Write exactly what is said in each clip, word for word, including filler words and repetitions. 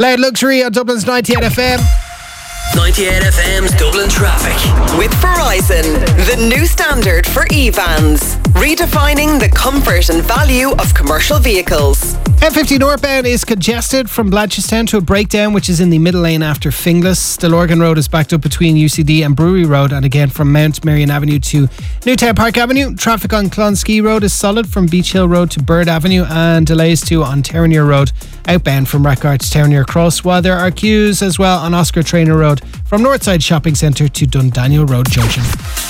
Loud Luxury on Dublin's ninety-eight F M. ninety-eight F M's Dublin traffic. With Verizon, the new standard for e-vans. Redefining the comfort and value of commercial vehicles. M fifty northbound is congested from Blanchardstown to a breakdown which is in the middle lane after Finglas. The Lorgan Road is backed up between U C D and Brewery Road, and again from Mount Marion Avenue to Newtown Park Avenue. Traffic on Clonskee Road is solid from Beach Hill Road to Bird Avenue, and delays too on Townere Road outbound from Rackart to Townere Cross, while there are queues as well on Oscar Traynor Road from Northside Shopping Centre to Dundaniel Road Junction.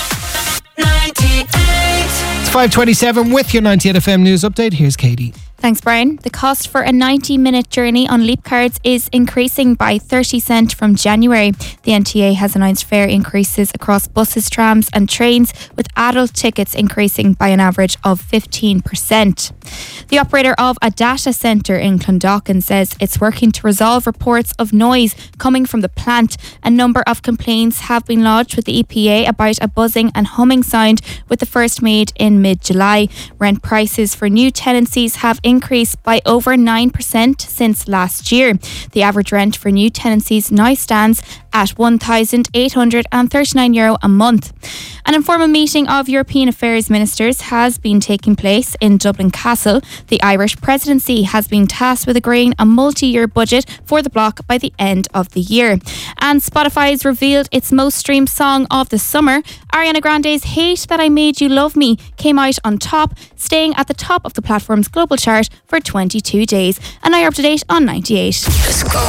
It's five twenty-seven with your ninety-eight F M news update. Here's Katie. Thanks, Brian. The cost for a ninety minute journey on Leap Cards is increasing by thirty cent from January. The N T A has announced fare increases across buses, trams and trains, with adult tickets increasing by an average of fifteen percent. The operator of a data centre in Clondalkin says it's working to resolve reports of noise coming from the plant. A number of complaints have been lodged with the E P A about a buzzing and humming sound, with the first made in mid-July. Rent prices for new tenancies have increased by over nine percent since last year. The average rent for new tenancies now stands at one thousand eight hundred thirty-nine euro a month. An informal meeting of European Affairs Ministers has been taking place in Dublin Castle. The Irish presidency has been tasked with agreeing a multi-year budget for the bloc by the end of the year. And Spotify has revealed its most streamed song of the summer. Ariana Grande's Hate That I Made You Love Me came out on top, staying at the top of the platform's global chart for twenty-two days. And now you're up to date on ninety-eight. Let's go.